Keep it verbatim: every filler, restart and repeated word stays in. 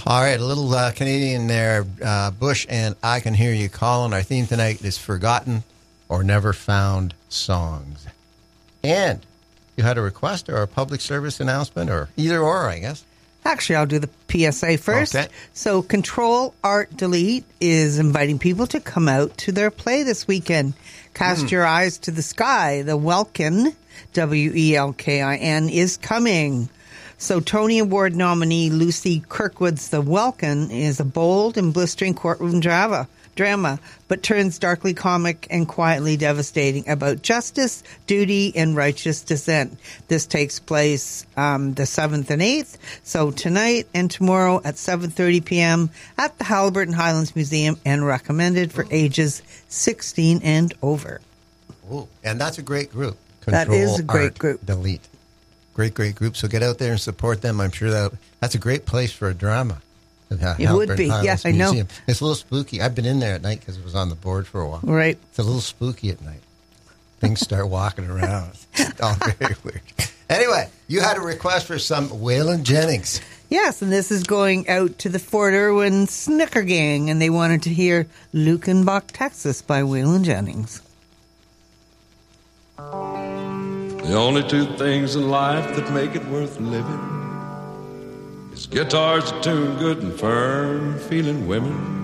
All right, a little uh, Canadian there, uh, Bush, and I Can Hear You Calling. Our theme tonight is Forgotten or Never Found Songs. And you had a request or a public service announcement, or either or, I guess. Actually, I'll do the P S A first. Okay. So Control Art Delete is inviting people to come out to their play this weekend. Cast mm. your eyes to the sky. The Welkin, W E L K I N, is coming. So Tony Award nominee Lucy Kirkwood's The Welkin is a bold and blistering courtroom drama, drama, but turns darkly comic and quietly devastating about justice, duty, and righteous dissent. This takes place um, the seventh and eighth, so tonight and tomorrow at seven thirty p.m. at the Haliburton Highlands Museum, and recommended for ages sixteen and over. Ooh, and that's a great group. Control That is a great Art group. Delete. Great, great group. So get out there and support them. I'm sure that that's a great place for a drama. Uh, it would be. Highlands Yeah, I know. Museum. It's a little spooky. I've been in there at night because it was on the board for a while. Right. It's a little spooky at night. Things start walking around. It's all very weird. Anyway, you had a request for some Waylon Jennings. Yes, and this is going out to the Fort Irwin Snicker Gang, and they wanted to hear Lukenbach, Texas by Waylon Jennings. The only two things in life that make it worth living is guitars that tune good and firm, feeling women